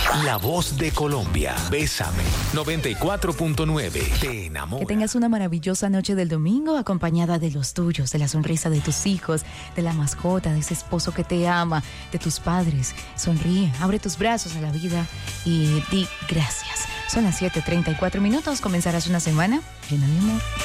La voz de Colombia. Bésame. 94.9. Te enamora. Que tengas una maravillosa noche del domingo acompañada de los tuyos, de la sonrisa de tus hijos, de la mascota, de ese esposo que te ama, de tus padres. Sonríe, abre tus brazos a la vida y di gracias. Son las 7:34. Comenzarás una semana llena de amor.